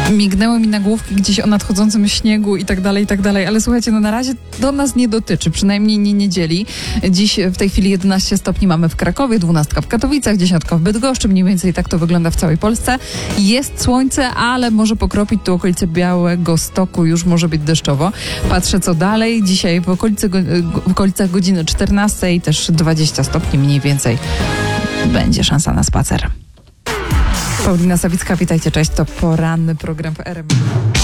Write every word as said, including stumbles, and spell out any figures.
Mignęły mi nagłówki gdzieś o nadchodzącym śniegu i tak dalej, i tak dalej, ale słuchajcie, no na razie do nas nie dotyczy, przynajmniej nie niedzieli. Dziś w tej chwili jedenaście stopni mamy w Krakowie, dwanaście w Katowicach, dziesięć w Bydgoszczy, mniej więcej tak to wygląda w całej Polsce. Jest słońce, ale może pokropić tu okolice Białegostoku, już może być deszczowo. Patrzę co dalej, dzisiaj w, okolicy, w okolicach godziny czternastej też dwadzieścia stopni mniej więcej. Będzie szansa na spacer. Paulina Sawicka, witajcie, cześć, to poranny program w R M F.